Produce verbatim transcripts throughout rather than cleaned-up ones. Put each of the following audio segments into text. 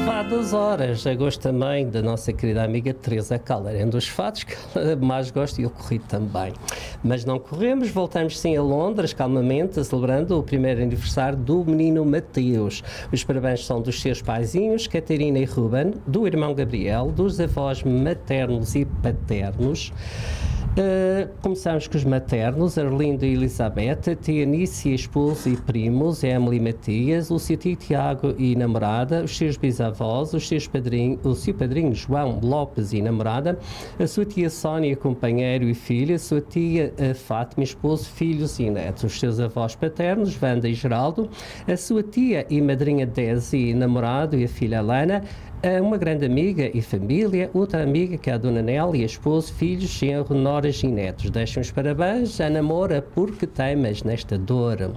fado das horas. Eu gosto também da nossa querida amiga Teresa Calder. É um dos fados que ela mais gosta e eu corri também. Mas não corremos, voltamos sim a Londres, calmamente, celebrando o primeiro aniversário do menino Mateus. Os parabéns são dos seus paizinhos, Catarina e Ruben, do irmão Gabriel, dos avós maternos e paternos. Uh, começamos com os maternos, Arlindo e Elizabeth, tia Nícia, esposo e primos, Emily e Matias, o seu tio Tiago e namorada, os seus bisavós, os seus padrinhos, o seu padrinho João Lopes e namorada, a sua tia Sónia, companheiro e filha, a sua tia Fátima, esposo, filhos e netos, os seus avós paternos, Wanda e Geraldo, a sua tia e madrinha Desi, namorado e a filha Alana, uma grande amiga e família, outra amiga que é a Dona Nélia, esposo, filhos, genro, noras e netos. Deixam os parabéns à namora porque temas nesta dor.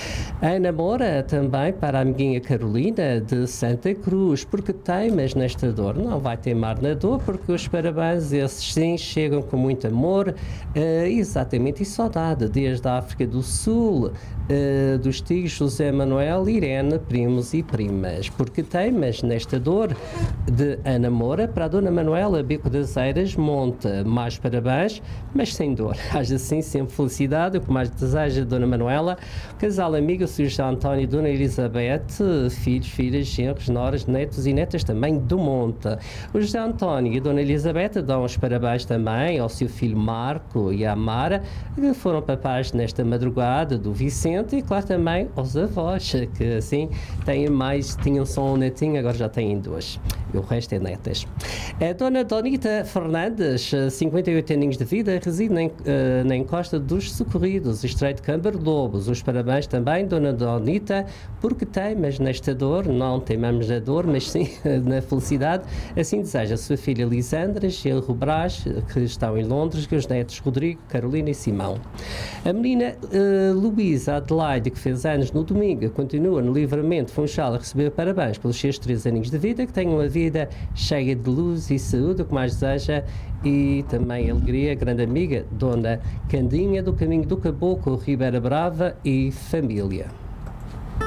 A namora também para a amiguinha Carolina de Santa Cruz, porque temas nesta dor. Não vai teimar na dor, porque os parabéns, esses sim, chegam com muito amor, uh, exatamente, e saudade, desde a África do Sul, uh, dos tios José Manuel, Irene, primos e primas. Porque temas nesta dor, de Ana Moura para a Dona Manuela Bico das Eiras Monte. Mais parabéns, mas sem dor. Haja assim sempre felicidade, o que mais deseja a Dona Manuela, casal amigo, o senhor José António e Dona Elizabeth, filhos, filhas, genros, noras, netos e netas também do Monte. O José António e a Dona Elizabeth dão os parabéns também ao seu filho Marco e à Mara, que foram papais nesta madrugada do Vicente, e claro também aos avós, que assim têm mais, tinham só um netinho, agora já têm dois. E o resto é netas. A Dona Donita Fernandes, cinquenta e oito aninhos de vida, reside na, uh, na encosta dos Socorridos, Estreito de Câmara Lobos. Os parabéns também, Dona Donita, porque temas nesta dor, não teimamos na dor, mas sim na felicidade. Assim deseja a sua filha Lisandra, genro Brás, que estão em Londres, e os netos Rodrigo, Carolina e Simão. A menina uh, Luísa Adelaide, que fez anos no domingo, continua no Livramento Funchal a receber parabéns pelos seus três aninhos de vida, que tenham uma vida cheia de luz e saúde, o que mais deseja, e também alegria, grande amiga, Dona Candinha, do Caminho do Caboclo, Ribeira Brava e família.